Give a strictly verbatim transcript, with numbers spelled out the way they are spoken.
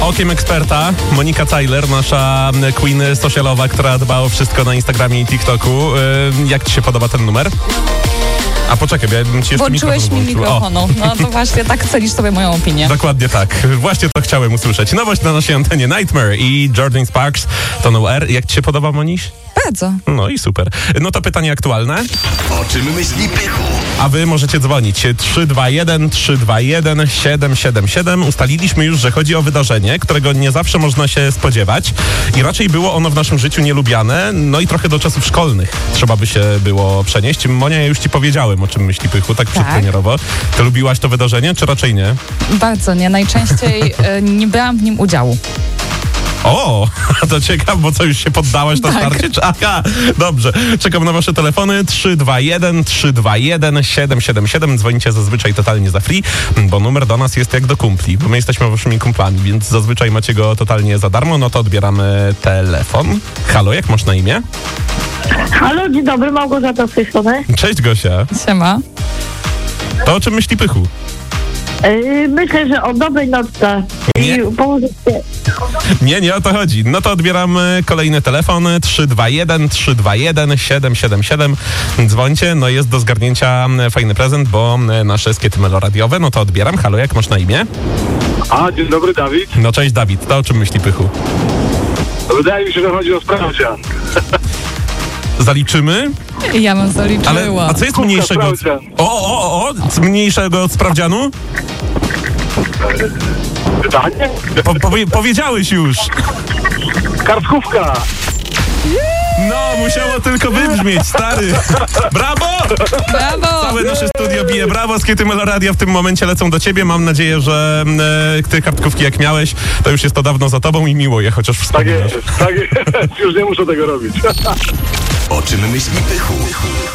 Okiem eksperta Monika Cajler, nasza queen socialowa, która dba o wszystko na Instagramie i TikToku. Jak ci się podoba ten numer? A poczekaj, ja bym ci jeszcze Włączyłeś mi mikrofonu. No to właśnie tak cenisz sobie moją opinię. Dokładnie tak. Właśnie to chciałem usłyszeć. Nowość na naszej antenie Nightmare i Jordan Sparks to No Air. Jak ci się podoba, Moniś? Bardzo. No i super. No to pytanie aktualne. O czym myśli Pychu? A wy możecie dzwonić trzy dwa jeden trzy dwa jeden siedem siedem siedem. Ustaliliśmy już, że chodzi o wydarzenie, którego nie zawsze można się spodziewać i raczej było ono w naszym życiu nielubiane, no i trochę do czasów szkolnych trzeba by się było przenieść. Monia, ja już ci powiedziałem, o czym myśli Pychu, tak przedpremierowo. Ty lubiłaś to wydarzenie, czy raczej nie? Bardzo nie. Najczęściej y, nie brałam w nim udziału. O, to ciekawe, bo co, już się poddałaś na Tak. starcie? Czy- Aha, dobrze. Czekam na wasze telefony trzy dwa jeden trzy dwa jeden siedem siedem siedem. Dzwonicie zazwyczaj totalnie za free, bo numer do nas jest jak do kumpli, bo my jesteśmy waszymi kumplami, więc zazwyczaj macie go totalnie za darmo. No to odbieramy telefon. Halo, jak masz na imię? Halo, dzień dobry, Małgorzata z tej strony. Cześć, Gosia. Siema. To o czym myśli Pychu? Yy, myślę, że o dobrej nocce. Nie. I położycie. Nie, nie o to chodzi. No to odbieramy kolejny telefon trzy dwa jeden trzy dwa jeden siedem siedem siedem. Dzwońcie, no jest do zgarnięcia fajny prezent, bo nasze skiety meloradiowe, no to odbieram. Halo, jak masz na imię? A, dzień dobry, Dawid. No cześć, Dawid. To o czym myśli Pychu? Wydaje mi się, że chodzi o sprawdzian. Zaliczymy? Ja bym zaliczyła. Ale a co jest mniejszego od... sprawdzian. O, o, o, o! Co mniejszego od sprawdzianu? Pytanie? Po, powie, powiedziałeś już. Kartkówka. No, musiało tylko wybrzmieć, stary. Brawo! Brawo! Całe nasze studio bije brawo. Skiety Meloradia w tym momencie lecą do ciebie. Mam nadzieję, że e, ty kartkówki jak miałeś, to już jest to dawno za tobą i miło je chociaż Tak wspominasz. jest, tak jest. Już nie muszę tego robić. O czym myśli Pychu?